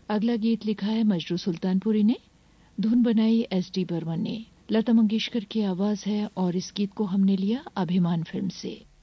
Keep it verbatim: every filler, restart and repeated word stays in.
अगला गीत लिखा है मजरू सुल्तानपुरी ने, धुन बनाई एस डी बर्मन ने। लता मंगेशकर की आवाज है और इस गीत को हमने लिया अभिमान फिल्म से।